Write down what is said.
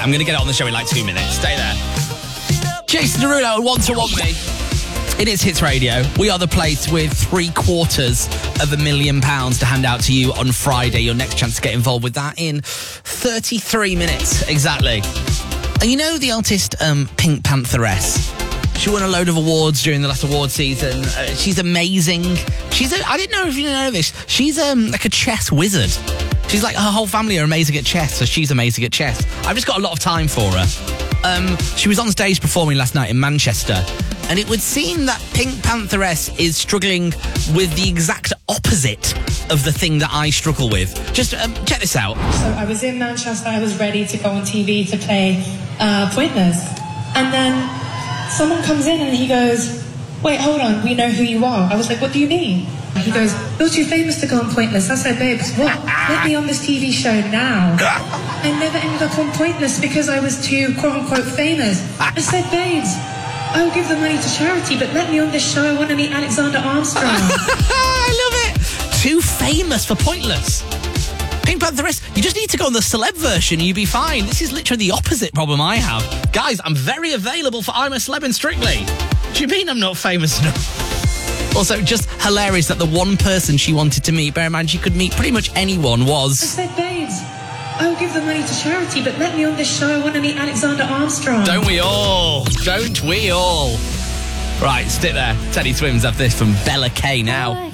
I'm going to get it on the show in like 2 minutes. Stay there. Jason Derulo and Want to Want Me. It is Hits Radio. We are the place with £750,000 to hand out to you on Friday. Your next chance to get involved with that in 33 minutes exactly. And you know the artist Pink Pantheress? She won a load of awards during the last award season. She's amazing. I didn't know if you know this. She's like a chess wizard. She's like, her whole family are amazing at chess, so she's amazing at chess. I've just got a lot of time for her. She was on stage performing last night in Manchester, and it would seem that Pink Pantheress is struggling with the exact opposite of the thing that I struggle with. Just check this out. So I was in Manchester, I was ready to go on TV to play Pointless. And then someone comes in and he goes, wait, hold on, we know who you are. I was like, what do you mean? He goes, you're too famous to go on Pointless. I said, babes, what? Let me on this TV show now. I never ended up on Pointless because I was too, quote-unquote, famous. I said, babes, I will give the money to charity, but let me on this show. I want to meet Alexander Armstrong. I love it. Too famous for Pointless. Pink Pantheress, you just need to go on the celeb version and you'll be fine. This is literally the opposite problem I have. Guys, I'm very available for I'm a Celeb in Strictly. Do you mean I'm not famous enough? Also, just hilarious that the one person she wanted to meet, bear in mind she could meet pretty much anyone, was... I said, babes, I will give the money to charity, but let me on this show. I want to meet Alexander Armstrong. Don't we all? Don't we all? Right, stick there. Teddy Swims have this from Bella K now.